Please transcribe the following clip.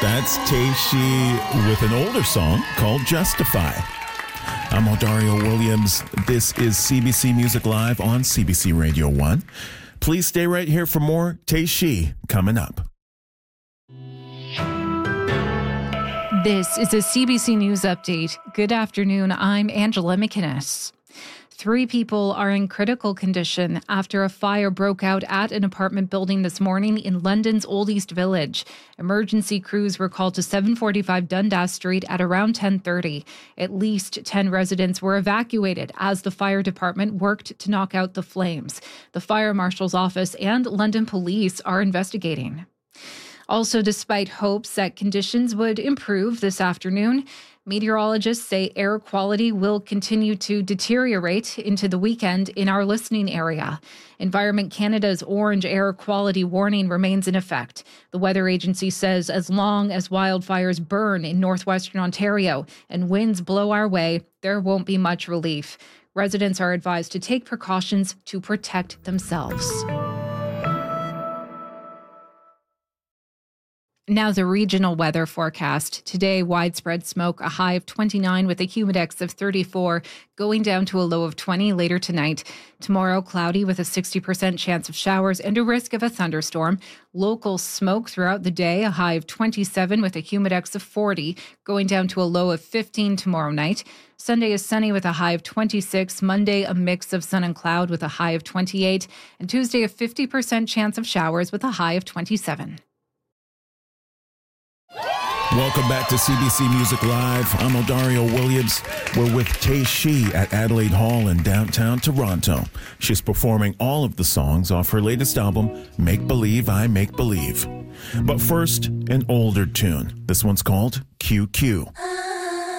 That's Tayshia with an older song called Justify. I'm Odario Williams. This is CBC Music Live on CBC Radio 1. Please stay right here for more Tayshia coming up. This is a CBC News Update. Good afternoon. I'm Angela McInnes. 3 people are in critical condition after a fire broke out at an apartment building this morning in London's Old East Village. Emergency crews were called to 745 Dundas Street at around 10:30. At least 10 residents were evacuated as the fire department worked to knock out the flames. The fire marshal's office and London police are investigating. Also, despite hopes that conditions would improve this afternoon, meteorologists say air quality will continue to deteriorate into the weekend in our listening area. Environment Canada's orange air quality warning remains in effect. The weather agency says as long as wildfires burn in northwestern Ontario and winds blow our way, there won't be much relief. Residents are advised to take precautions to protect themselves. Now the regional weather forecast. Today, widespread smoke, a high of 29 with a humidex of 34, going down to a low of 20 later tonight. Tomorrow, cloudy with a 60% chance of showers and a risk of a thunderstorm. Local smoke throughout the day, a high of 27 with a humidex of 40, going down to a low of 15 tomorrow night. Sunday is sunny with a high of 26. Monday, a mix of sun and cloud with a high of 28. And Tuesday, a 50% chance of showers with a high of 27. Welcome back to CBC Music Live. I'm Odario Williams. We're with Tayshia at Adelaide Hall in downtown Toronto. She's performing all of the songs off her latest album, Make Believe I Make Believe. But first, an older tune. This one's called QQ.